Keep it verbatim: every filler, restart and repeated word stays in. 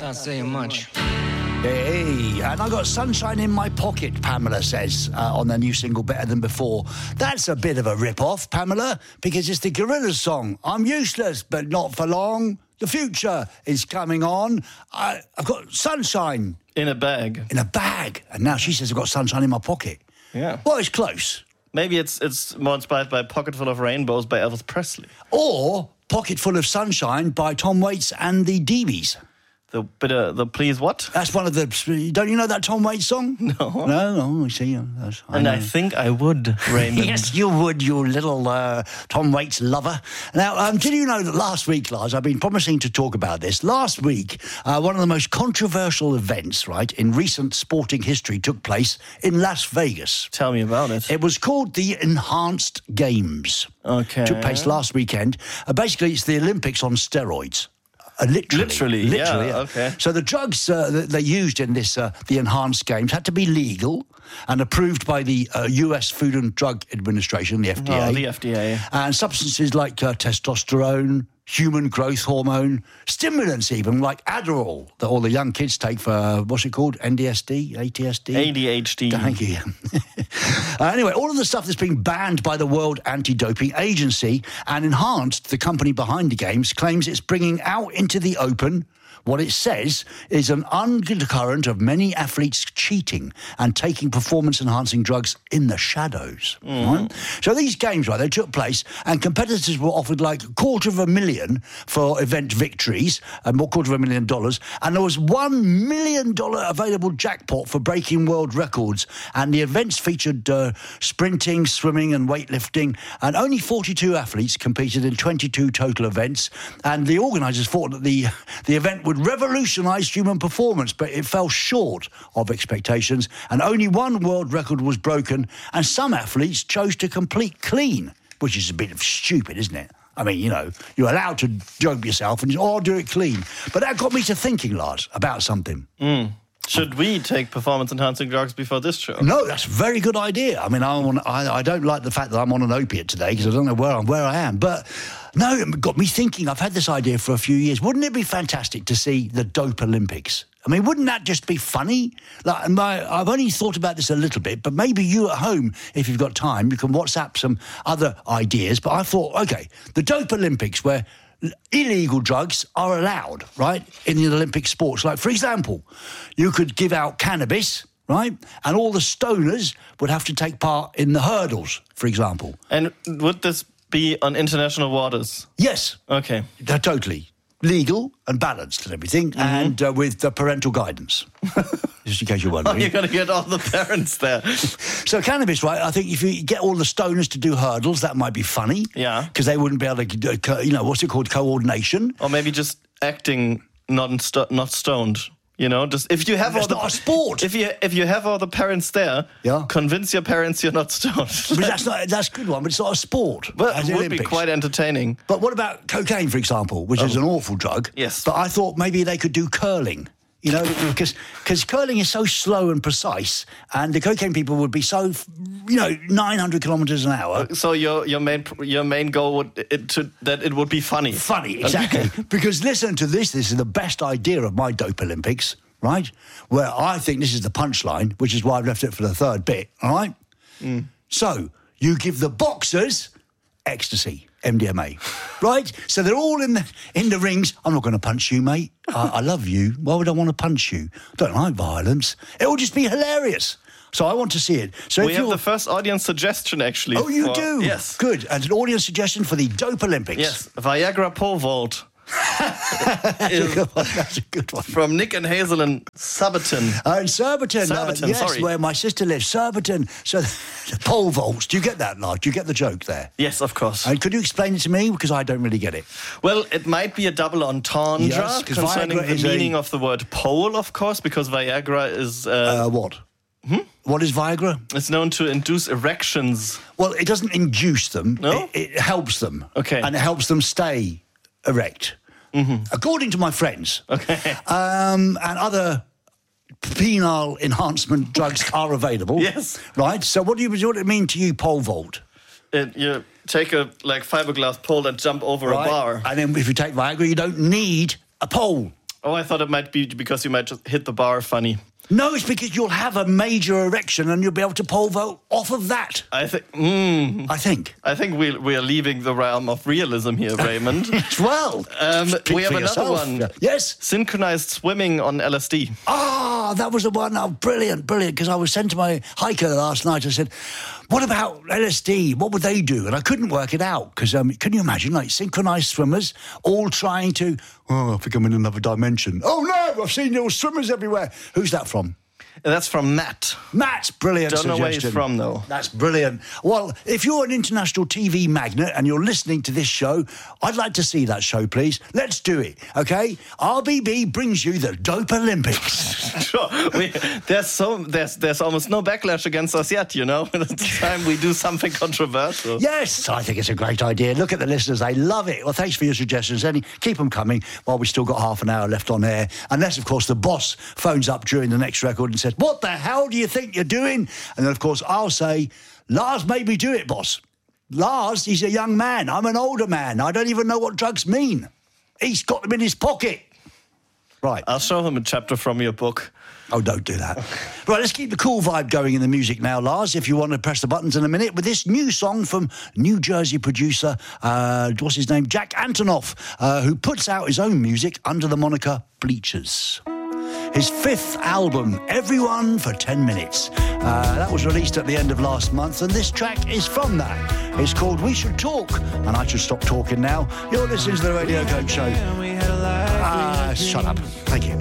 Not saying much. Hey, and I got sunshine in my pocket, Pamela says, uh, on their new single Better Than Before. That's a bit of a rip-off, Pamela, because it's the Gorillaz song, I'm useless, but not for long. The future is coming on. I, I've got sunshine. In a bag. In a bag. And now she says I've got sunshine in my pocket. Yeah. Well, it's close. Maybe it's it's more inspired by Pocket Full of Rainbows by Elvis Presley. Or Pocket Full of Sunshine by Tom Waits and the D Bs. The bit of the please what? That's one of the... Don't you know that Tom Waits song? No. No? Oh, I see. That's, I and know. I think I would, Raymond. Yes, you would, you little uh, Tom Waits lover. Now, um, did you know that last week, Lars, I've been promising to talk about this. Last week, uh, one of the most controversial events, right, in recent sporting history took place in Las Vegas. Tell me about it. It was called the Enhanced Games. Okay. Took place last weekend. Uh, basically, it's the Olympics on steroids. Uh, literally, literally, literally, yeah, yeah. Okay. So the drugs uh, that they used in this, uh, the enhanced games, had to be legal and approved by the uh, U S Food and Drug Administration, the F D A. Oh, the F D A. And substances like uh, testosterone, human growth hormone, stimulants even, like Adderall, that all the young kids take for, uh, what's it called, N D S D, A T S D? A D H D. Thank you. uh, anyway, all of the stuff that's been banned by the World Anti-Doping Agency and Enhanced, the company behind the games, claims it's bringing out into the open what it says is an undercurrent of many athletes cheating and taking performance-enhancing drugs in the shadows. Mm. Right? So these games, right, they took place and competitors were offered like a quarter of a million for event victories, and more quarter of a million dollars, and there was one million dollar available jackpot for breaking world records, and the events featured uh, sprinting, swimming and weightlifting, and only forty-two athletes competed in twenty-two total events, and the organisers thought that the, the event would revolutionise human performance, but it fell short of expectations, and only one world record was broken, and some athletes chose to complete clean, which is a bit of stupid, isn't it? I mean, you know, you're allowed to dope yourself and, oh, do it clean. But that got me to thinking, Lars, about something. Mm. Should we take performance-enhancing drugs before this show? No, that's a very good idea. I mean, I'm on, I, I don't like the fact that I'm on an opiate today because I don't know where I'm where I am. But no, it got me thinking. I've had this idea for a few years. Wouldn't it be fantastic to see the Dope Olympics? I mean, wouldn't that just be funny? Like, my, I've only thought about this a little bit, but maybe you at home, if you've got time, you can WhatsApp some other ideas. But I thought, OK, the Dope Olympics where illegal drugs are allowed, right, in the Olympic sports. Like, for example, you could give out cannabis, right, and all the stoners would have to take part in the hurdles, for example. And would this be on international waters? Yes. Okay. Uh, totally. Legal and balanced and everything, mm-hmm. and uh, with uh, parental guidance, just in case you're wondering. Oh, you're going to get all the parents there. So cannabis, right, I think if you get all the stoners to do hurdles, that might be funny. Yeah. Because they wouldn't be able to, uh, you know, what's it called, coordination. Or maybe just acting not st- not stoned. You know, just if you have That's all the not a sport. If you if you have all the parents there, yeah. convince your parents you're not stoned. But that's not that's a good one, but it's not a sport. But it would Olympics. be quite entertaining. But what about cocaine, for example, which oh. is an awful drug? Yes. But I thought maybe they could do curling. You know, because because curling is so slow and precise, and the cocaine people would be so, you know, nine hundred kilometres an hour. So your your main your main goal would it to that it would be funny. Funny, exactly. Because listen to this. This is the best idea of my Dope Olympics, right? Where I think this is the punchline, which is why I've left it for the third bit. All right. Mm. So you give the boxers ecstasy, M D M A, right? So they're all in the in the rings. I'm not going to punch you, mate. I, I love you. Why would I want to punch you? I don't like violence. It will just be hilarious. So I want to see it. So we if have you're... the first audience suggestion, actually. Oh, you for... do? Yes. Good. And an audience suggestion for the Dope Olympics. Yes. Viagra pole vault. That's, a good one. That's a good one. From Nick and Hazel in Surbiton. Uh, in Surbiton. Surbiton, uh, yes, sorry. where my sister lives. Surbiton. So, pole vaults. Do you get that, Lars? Do you get the joke there? Yes, of course. And could you explain it to me? Because I don't really get it. Well, it might be a double entendre Yes, concerning Viagra the is meaning a... of the word pole, of course, because Viagra is... Uh, uh, what? Hmm? What is Viagra? It's known to induce erections. Well, it doesn't induce them. No? It, it helps them. Okay. And it helps them stay erect. Mm-hmm. According to my friends. Okay. Um, and other penile enhancement drugs are available. Yes. Right? So what do you what does it mean to you, pole vault? It, you take a like fiberglass pole and jump over Right. a bar. And then if you take Viagra, you don't need a pole. Oh, I thought it might be because you might just hit the bar funny. No, it's because you'll have a major erection and you'll be able to pole vault off of that. I think. Mm, I think. I think we we are leaving the realm of realism here, Raymond. Well, um, we have another yourself. one. Yeah. Yes. Synchronized swimming on L S D. Ah, that was the one. Oh, brilliant, brilliant. Because I was sent to my hiker last night. I said, what about L S D? What would they do? And I couldn't work it out. Because um, can you imagine, like, synchronized swimmers all trying to, oh, I think I'm in another dimension. Oh, no, I've seen little swimmers everywhere. Who's that from? That's from Matt. Matt's brilliant Don't know suggestion. where he's from, though. That's brilliant. Well, if you're an international T V magnate and you're listening to this show, I'd like to see that show, please. Let's do it, okay? R B B brings you the Dope Olympics. Sure. We, there's so there's there's almost no backlash against us yet, you know. It's time we do something controversial. Yes, I think it's a great idea. Look at the listeners; they love it. Well, thanks for your suggestions, Any, keep them coming while we still got half an hour left on air. Unless, of course, the boss phones up during the next record and says, "What the hell do you think you're doing?" And then, of course, I'll say, "Lars made me do it, boss." Lars, he's a young man. I'm an older man. I don't even know what drugs mean. He's got them in his pocket. Right. I'll show him a chapter from your book. Oh, don't do that. Right, let's keep the cool vibe going in the music now, Lars, if you want to press the buttons in a minute, with this new song from New Jersey producer, uh, what's his name, Jack Antonoff, uh, who puts out his own music under the moniker Bleachers. His fifth album, Everyone for ten minutes. Uh, that was released at the end of last month, and this track is from that. It's called We Should Talk, and I should stop talking now. You're listening to the Radio Coach Show. Ah, shut up. Thank you.